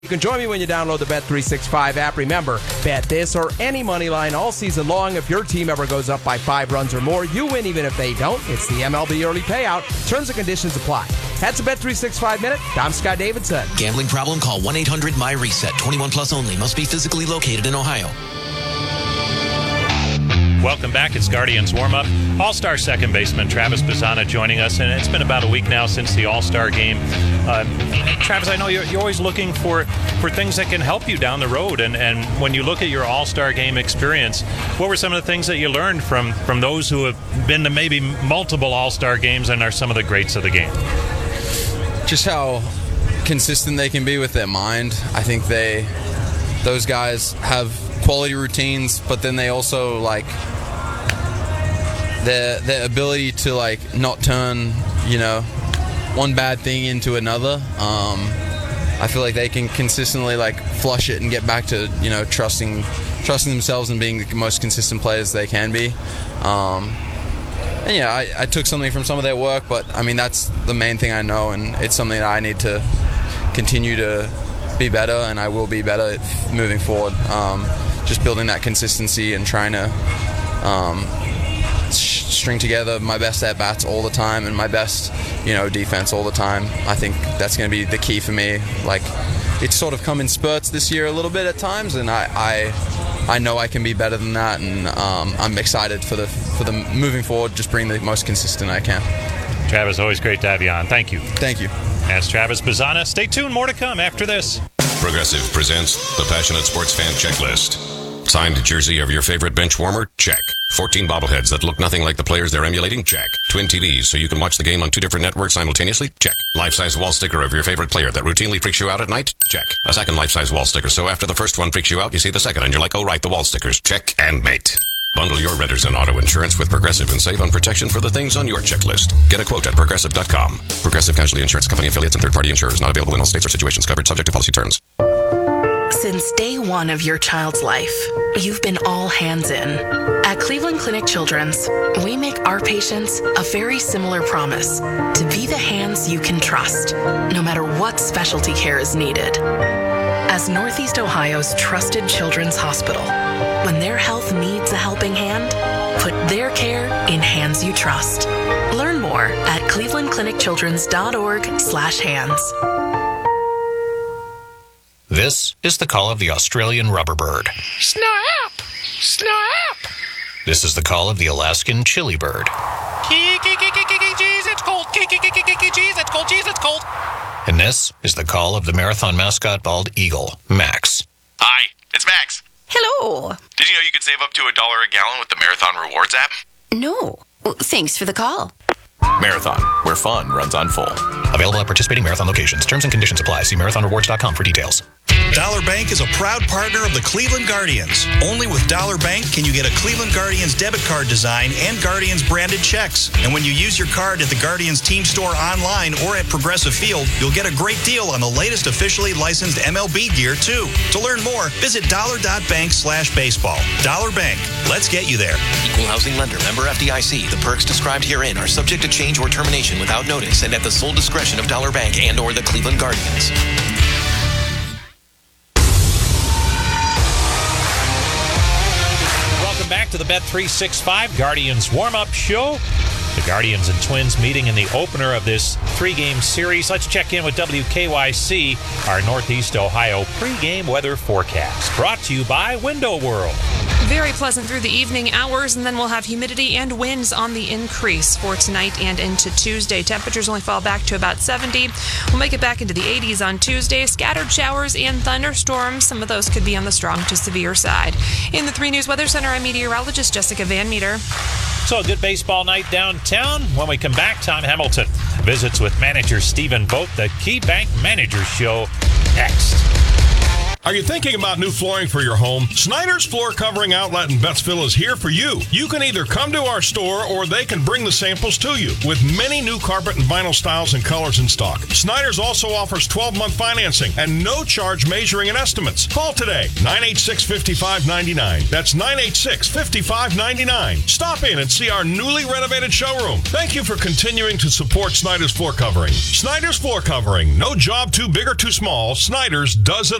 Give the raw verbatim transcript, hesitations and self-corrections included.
You can join me when you download the Bet three sixty-five app. Remember, bet this or any money line all season long. If your team ever goes up by five runs or more, you win even if they don't. It's the M L B early payout. Terms and conditions apply. That's a Bet three sixty-five minute. I'm Scott Davidson. Gambling problem? Call one eight hundred my reset. twenty-one plus only. Must be physically located in Ohio. Welcome back. It's Guardians warm-up. All-Star second baseman Travis Bazzana joining us, and it's been about a week now since the All-Star game. Uh, Travis, I know you're, you're always looking for, for things that can help you down the road, and, and when you look at your All-Star game experience, what were some of the things that you learned from, from those who have been to maybe multiple All-Star games and are some of the greats of the game? Just how consistent they can be with their mind. I think they, those guys have quality routines, but then they also like their their ability to like not turn, you know, one bad thing into another. Um, I feel like they can consistently like flush it and get back to, you know, trusting trusting themselves and being the most consistent players they can be. Um, and yeah, I, I took something from some of their work, but I mean that's the main thing I know, and it's something that I need to continue to be better, and I will be better moving forward. Um, just building that consistency and trying to um, sh- string together my best at-bats all the time and my best, you know, defense all the time. I think that's going to be the key for me. Like, it's sort of come in spurts this year a little bit at times, and I I, I know I can be better than that, and um, I'm excited for the for the moving forward, just being the most consistent I can. Travis, always great to have you on. Thank you. Thank you. That's Travis Bazzana. Stay tuned. More to come after this. Progressive presents the Passionate Sports Fan Checklist. Signed jersey of your favorite bench warmer? Check. fourteen bobbleheads that look nothing like the players they're emulating? Check. Twin T Vs so you can watch the game on two different networks simultaneously? Check. Life-size wall sticker of your favorite player that routinely freaks you out at night? Check. A second life-size wall sticker so after the first one freaks you out, you see the second and you're like, oh right, the wall stickers. Check and mate. Bundle your renters and auto insurance with Progressive and save on protection for the things on your checklist. Get a quote at Progressive dot com. Progressive Casualty Insurance Company affiliates and third-party insurers not available in all states or situations covered subject to policy terms. Since day one of your child's life, you've been all hands in. At Cleveland Clinic Children's, we make our patients a very similar promise to be the hands you can trust, no matter what specialty care is needed. As Northeast Ohio's trusted children's hospital, when their health needs a helping hand, put their care in hands you trust. Learn more at cleveland clinic children's dot org slash hands. This is the call of the Australian rubberbird. Snap! Snap! This is the call of the Alaskan chili bird. Jeez, it's cold. Jeez, it's cold. Jeez, it's cold. And this is the call of the marathon mascot bald eagle, Max. Hi, it's Max. Hello. Did you know you could save up to a dollar a gallon with the Marathon Rewards app? No. Well, thanks for the call. Marathon, where fun runs on full. Available at participating Marathon locations. Terms and conditions apply. See marathon rewards dot com for details. Dollar Bank is a proud partner of the Cleveland Guardians. Only with Dollar Bank can you get a Cleveland Guardians debit card design and Guardians branded checks. And when you use your card at the Guardians team store online or at Progressive Field, you'll get a great deal on the latest officially licensed M L B gear, too. To learn more, visit dollar dot bank slash baseball. Dollar Bank. Let's get you there. Equal housing lender. Member F D I C. The perks described herein are subject to change or termination without notice and at the sole discretion of Dollar Bank and or the Cleveland Guardians. Back to the Bet three sixty-five Guardians warm-up show. The Guardians and Twins meeting in the opener of this three-game series. Let's check in with W K Y C, our Northeast Ohio pregame weather forecast. Brought to you by Window World. Very pleasant through the evening hours, and then we'll have humidity and winds on the increase for tonight and into Tuesday. Temperatures only fall back to about seventy. We'll make it back into the eighties on Tuesday. Scattered showers and thunderstorms. Some of those could be on the strong to severe side. In the three News Weather Center, I'm meteorologist Jessica Van Meter. So a good baseball night downtown. When we come back, Tom Hamilton visits with manager Stephen Vogt, the KeyBank Manager Show next. Are you thinking about new flooring for your home? Snyder's Floor Covering Outlet in Bettsville is here for you. You can either come to our store or they can bring the samples to you. With many new carpet and vinyl styles and colors in stock, Snyder's also offers twelve-month financing and no charge measuring and estimates. Call today, nine eight six, five five nine nine. That's nine eight six, five five nine nine. Stop in and see our newly renovated showroom. Thank you for continuing to support Snyder's Floor Covering. Snyder's Floor Covering. No job too big or too small. Snyder's does it